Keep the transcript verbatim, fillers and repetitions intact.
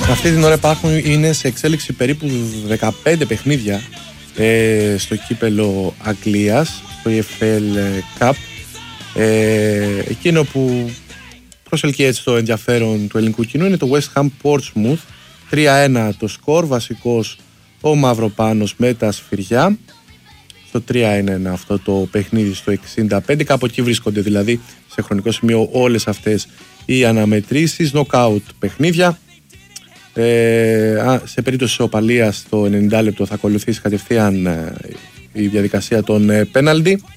Αυτή την ώρα υπάρχουν, είναι σε εξέλιξη περίπου δεκαπέντε παιχνίδια ε, στο κύπελο Αγγλίας, στο ι εφ ελ Cup. Ε, εκείνο που προσελκύει έτσι το ενδιαφέρον του ελληνικού κοινού είναι το West Ham Portsmouth. τρία ένα το σκορ, βασικός ο Μαυροπάνος με τα σφυριά. Στο τρία ένα είναι αυτό το παιχνίδι στο εξήντα πέντε. Κάπου εκεί βρίσκονται δηλαδή σε χρονικό σημείο όλες αυτές οι αναμετρήσεις. Νοκάουτ παιχνίδια. Ε, σε περίπτωση ισοπαλίας στο ενενήντα λεπτό θα ακολουθήσει κατευθείαν ε, η διαδικασία των ε, πέναλτι.